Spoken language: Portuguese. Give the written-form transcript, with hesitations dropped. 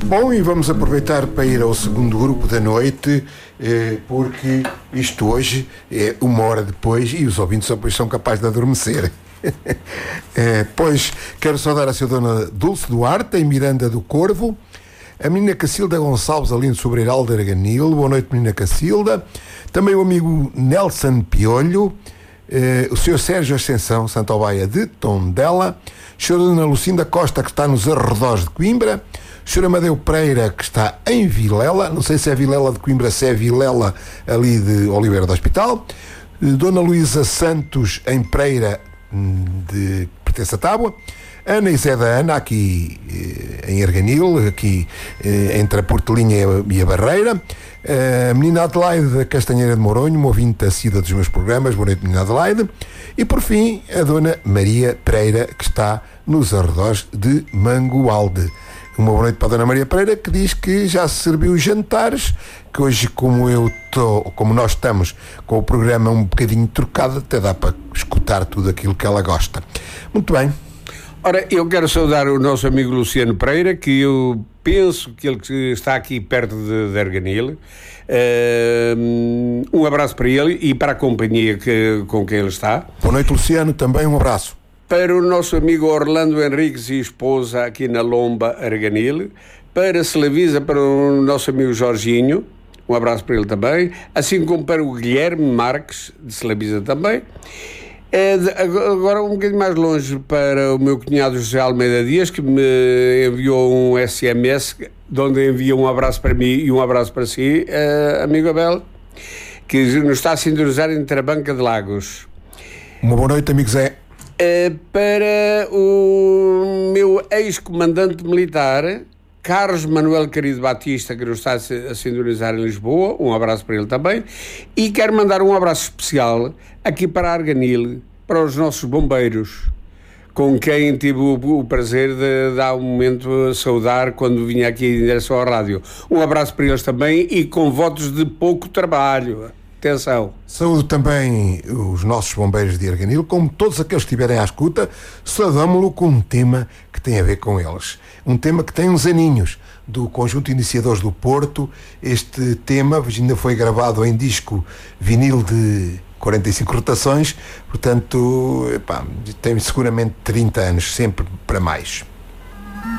Bom, e vamos aproveitar para ir ao segundo grupo da noite, porque isto hoje é 1 hora depois e os ouvintes depois são capazes de adormecer. Pois quero saudar a sua dona Dulce Duarte, em Miranda do Corvo, a menina Cacilda Gonçalves, ali no Sobreiral de Arganil. Boa noite, menina Cacilda. Também o amigo Nelson Piolho, o Sr. Sérgio Ascensão Santobaia de Tondela, a senhora dona Lucinda Costa, que está nos arredores de Coimbra, o Sr. Amadeu Pereira, que está em Vilela, não sei se é Vilela de Coimbra, se é Vilela ali de Oliveira do Hospital, dona Luísa Santos em Pereira, de pertence a Tábua, Ana e Zé da Ana, aqui em Arganil, aqui entre a Portelinha e a Barreira, a menina Adelaide da Castanheira de Moronho, uma ouvinte assídua dos meus programas. Boa noite, menina Adelaide. E por fim, a dona Maria Pereira, que está nos arredores de Mangualde. Uma boa noite para a dona Maria Pereira, que diz que já se serviu os jantares, que hoje, como nós estamos com o programa um bocadinho trocado, até dá para escutar tudo aquilo que ela gosta. Muito bem. Ora, eu quero saudar o nosso amigo Luciano Pereira, que eu penso que ele está aqui perto de Arganil. Um abraço para ele e para a companhia com quem ele está. Boa noite, Luciano, também um abraço. Para o nosso amigo Orlando Henriques e esposa aqui na Lomba, Arganil. Para Celavisa, para o nosso amigo Jorginho, um abraço para ele também. Assim como para o Guilherme Marques, de Celavisa também. Agora um bocadinho mais longe, para o meu cunhado José Almeida Dias, que me enviou um SMS, onde envia um abraço para mim e um abraço para si, amigo Abel, que nos está a sintonizar entre a Banca de Lagos. Uma boa noite, amigo Zé. Para o meu ex-comandante militar, Carlos Manuel Querido Batista, que nos está a sintonizar em Lisboa, um abraço para ele também. E quero mandar um abraço especial aqui para Arganil, para os nossos bombeiros, com quem tive o prazer de dar um momento a saudar quando vinha aqui em direção à rádio. Um abraço para eles também e com votos de pouco trabalho. Atenção. Saúdo também os nossos bombeiros de Arganil, como todos aqueles que estiverem à escuta, saudamo-lo com um tema que tem a ver com eles. Um tema que tem uns aninhos, do Conjunto Iniciadores do Porto. Este tema ainda foi gravado em disco vinil de 45 rotações, portanto, tem seguramente 30 anos, sempre para mais.